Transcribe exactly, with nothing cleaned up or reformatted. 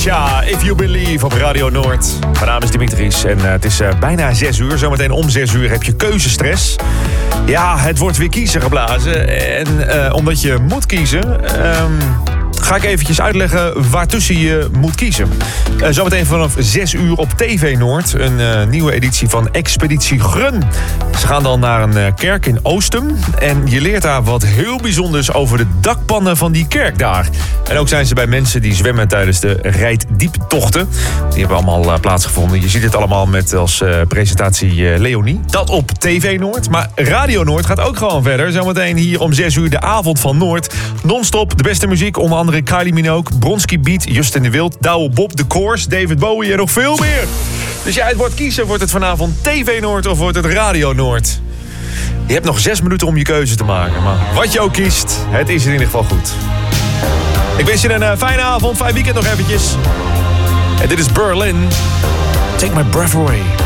Ja, If You Believe op Radio Noord. Mijn naam is Dimitris en uh, het is uh, bijna zes uur. Zometeen om zes uur heb je keuzestress. Ja, het wordt weer kiezen geblazen. En uh, omdat je moet kiezen... Um, ga ik eventjes uitleggen waartussen je moet kiezen. Uh, zometeen vanaf zes uur op T V Noord. Een uh, nieuwe editie van Expeditie Grun. Ze gaan dan naar een uh, kerk in Oostum. En je leert daar wat heel bijzonders over de dakpannen van die kerk daar. En ook zijn ze bij mensen die zwemmen tijdens de Rijddieptochten. Die hebben allemaal uh, plaatsgevonden. Je ziet het allemaal met als uh, presentatie uh, Leonie. Dat op T V Noord. Maar Radio Noord gaat ook gewoon verder. Zometeen hier om zes uur de avond van Noord. Non-stop de beste muziek. Onder andere Kylie Minogue, Bronski Beat, Justin de Wild, Douwe Bob, The Course, David Bowie en nog veel meer. Dus ja, het wordt kiezen. Wordt het vanavond T V Noord of wordt het Radio Noord? Je hebt nog zes minuten om je keuze te maken. Maar wat je ook kiest, het is in ieder geval goed. Ik wens je een uh, fijne avond, fijn weekend nog eventjes. En dit is Berlin. Take my breath away.